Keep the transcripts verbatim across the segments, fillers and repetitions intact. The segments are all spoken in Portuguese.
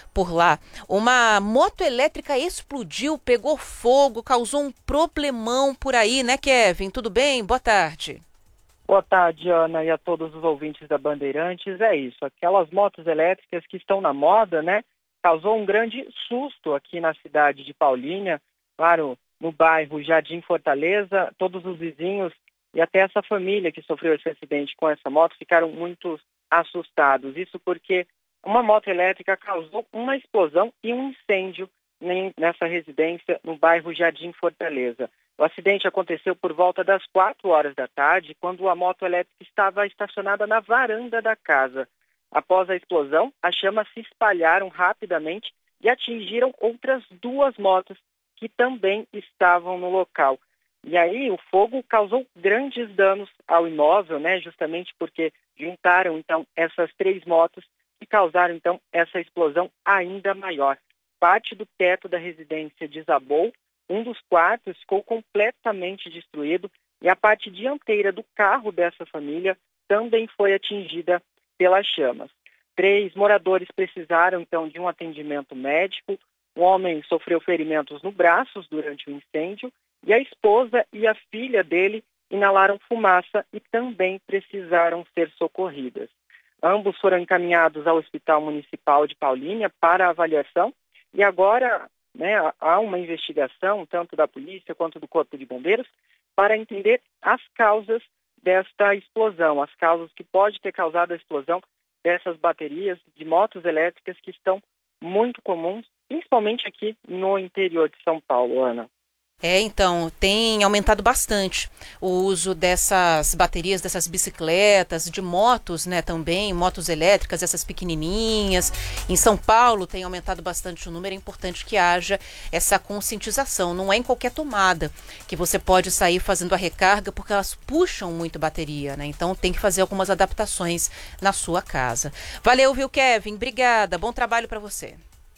por lá. Uma moto elétrica explodiu, pegou fogo, causou um problemão por aí, né, Kevin? Tudo bem? Boa tarde. Boa tarde, Ana, e a todos os ouvintes da Bandeirantes. É isso, aquelas motos elétricas que estão na moda, né? Causou um grande susto aqui na cidade de Paulínia, claro, no bairro Jardim Fortaleza. Todos os vizinhos e até essa família que sofreu esse acidente com essa moto ficaram muito assustados. Isso porque uma moto elétrica causou uma explosão e um incêndio nessa residência no bairro Jardim Fortaleza. O acidente aconteceu por volta das quatro horas da tarde, quando a moto elétrica estava estacionada na varanda da casa. Após a explosão, as chamas se espalharam rapidamente e atingiram outras duas motos que também estavam no local. E aí o fogo causou grandes danos ao imóvel, né? Justamente porque juntaram então essas três motos e causaram então essa explosão ainda maior. Parte do teto da residência desabou. Um dos quartos ficou completamente destruído e a parte dianteira do carro dessa família também foi atingida pelas chamas. Três moradores precisaram, então, de um atendimento médico. O homem sofreu ferimentos no braço durante o incêndio e a esposa e a filha dele inalaram fumaça e também precisaram ser socorridas. Ambos foram encaminhados ao Hospital Municipal de Paulínia para avaliação e agora... Né, há uma investigação, tanto da polícia quanto do Corpo de Bombeiros, para entender as causas desta explosão, as causas que pode ter causado a explosão dessas baterias de motos elétricas que estão muito comuns, principalmente aqui no interior de São Paulo, Ana. É, então, tem aumentado bastante o uso dessas baterias, dessas bicicletas, de motos, né, também, motos elétricas, essas pequenininhas. Em São Paulo tem aumentado bastante o número, é importante que haja essa conscientização. Não é em qualquer tomada que você pode sair fazendo a recarga, porque elas puxam muito bateria, né? Então tem que fazer algumas adaptações na sua casa. Valeu, viu, Kevin? Obrigada, bom trabalho para você.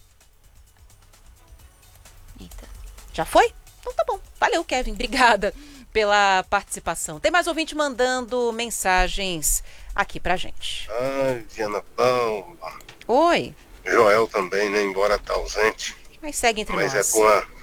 Eita. Já foi? Então tá bom. Valeu, Kevin. Obrigada pela participação. Tem mais ouvinte mandando mensagens aqui pra gente. Ai, Diana Paula. Oi. Joel também, né? Embora tá ausente. Mas segue entre mas nós. Mas é pra,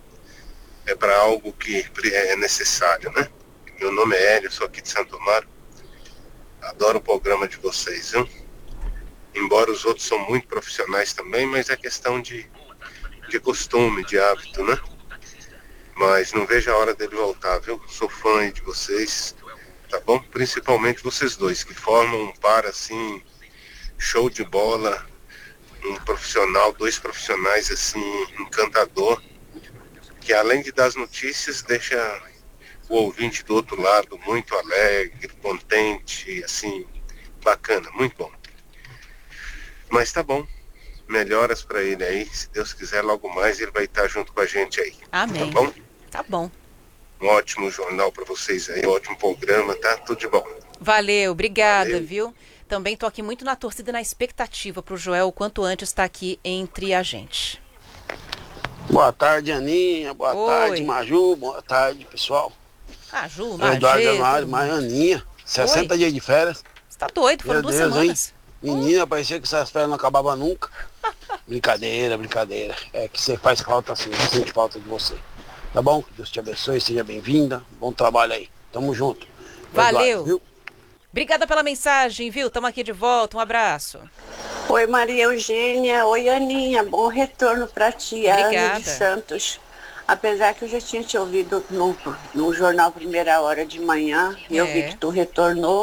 é pra algo que é necessário, né? Meu nome é Hélio, sou aqui de Santo Amaro. Adoro o programa de vocês, viu? Embora os outros são muito profissionais também, mas é questão de, de costume, de hábito, né? Mas não vejo a hora dele voltar, viu? Sou fã aí de vocês, tá bom? Principalmente vocês dois, que formam um par, assim, show de bola, um profissional, dois profissionais, assim, encantador, que além de dar as notícias, deixa o ouvinte do outro lado muito alegre, contente, assim, bacana, muito bom. Mas tá bom. Melhoras pra ele aí, se Deus quiser, logo mais ele vai estar junto com a gente aí. Amém. Tá bom? Tá bom. Um ótimo jornal pra vocês aí, um ótimo programa, tá? Tudo de bom. Valeu, obrigada, Valeu. viu? Também tô aqui muito na torcida e na expectativa pro Joel o quanto antes estar aqui entre a gente. Boa tarde, Aninha. Boa Oi. tarde, Maju. Boa tarde, pessoal. Ah, Ju, É Eduardo Magê, Januário, tudo. mais Aninha. sessenta Oi. dias de férias. Você tá doido? Foram Meu duas Deus, semanas. hein? Menina, parecia que essas férias não acabavam nunca. Brincadeira, brincadeira. É que você faz falta assim, você sente falta de você. Tá bom? Que Deus te abençoe, seja bem-vinda. Bom trabalho aí. Tamo junto. Valeu. Eduardo, viu? Obrigada pela mensagem, viu? Tamo aqui de volta. Um abraço. Oi, Maria Eugênia. Oi, Aninha. Bom retorno pra ti, a Ana Obrigada. de Santos. Apesar que eu já tinha te ouvido no, no jornal Primeira Hora de manhã, e eu É. vi que tu retornou.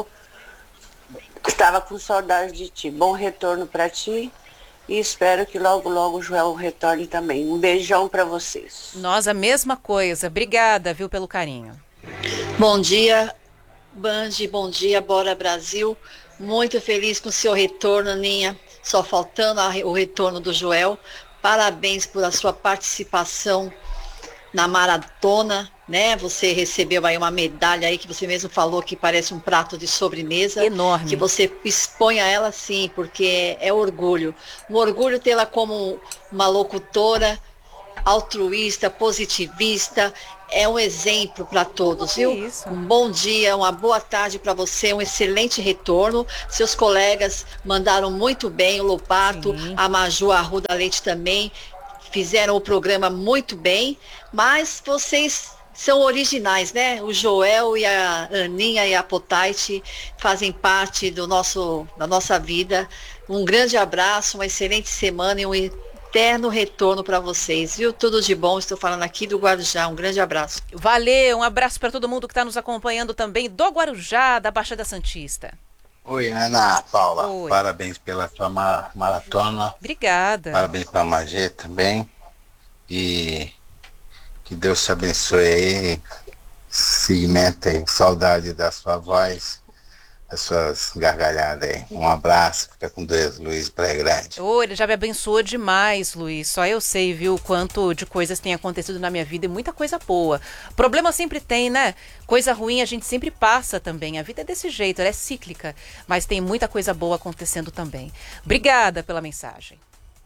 Estava com saudade de ti. Bom retorno pra ti. E espero que logo, logo o Joel retorne também. Um beijão pra vocês. Nós a mesma coisa. Obrigada, viu, pelo carinho. Bom dia, Band, bom dia, Bora Brasil. Muito feliz com o seu retorno, Aninha. Só faltando a, o retorno do Joel. Parabéns por a sua participação na maratona, né? Você recebeu aí uma medalha aí que você mesmo falou que parece um prato de sobremesa. Enorme. Que você exponha ela sim, porque é orgulho. Um orgulho tê-la como uma locutora altruísta, positivista, é um exemplo para todos, viu? Isso. Um bom dia, uma boa tarde para você, um excelente retorno. Seus colegas mandaram muito bem, o Lopato, Sim. a Maju, a Ruda Leite também, fizeram o programa muito bem, mas vocês são originais, né? O Joel e a Aninha e a Potaite fazem parte do nosso, da nossa vida. Um grande abraço, uma excelente semana e um eterno retorno para vocês, viu? Tudo de bom, estou falando aqui do Guarujá. Um grande abraço. Valeu, um abraço para todo mundo que está nos acompanhando também do Guarujá, da Baixada Santista. Oi, Ana Paula. Oi. Parabéns pela sua ma- maratona. Obrigada. Parabéns para a Magê também. E que Deus te abençoe aí. Segmenta aí. Saudade da sua voz, das suas gargalhadas aí. Um abraço. Fica com Deus, Luiz Praia Grande. Oh, ele já me abençoou demais, Luiz. Só eu sei, viu, o quanto de coisas tem acontecido na minha vida e muita coisa boa. Problema sempre tem, né? Coisa ruim a gente sempre passa também. A vida é desse jeito, ela é cíclica. Mas tem muita coisa boa acontecendo também. Obrigada pela mensagem.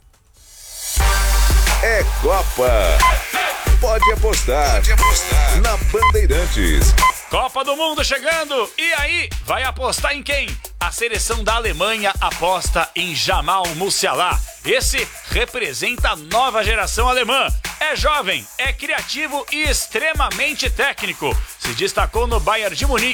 É Copa. Pode apostar. Pode apostar na Bandeirantes. Copa do Mundo chegando! E aí, vai apostar em quem? A seleção da Alemanha aposta em Jamal Musiala. Esse representa a nova geração alemã. É jovem, é criativo e extremamente técnico. Se destacou no Bayern de Munique